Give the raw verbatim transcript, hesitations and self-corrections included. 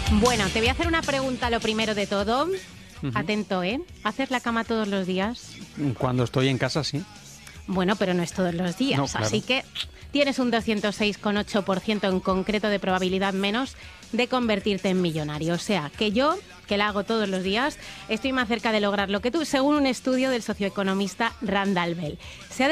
Bueno, te voy a hacer una pregunta lo primero de todo. Ujú. Atento, ¿eh? ¿Haces la cama todos los días? Cuando estoy en casa, sí. Bueno, pero no es todos los días, No, claro. así que tienes un doscientos seis coma ocho por ciento en concreto de probabilidad menos de convertirte en millonario. O sea, que yo, que la hago todos los días, estoy más cerca de lograr lo que tú, según un estudio del socioeconomista Randall Bell. Se ha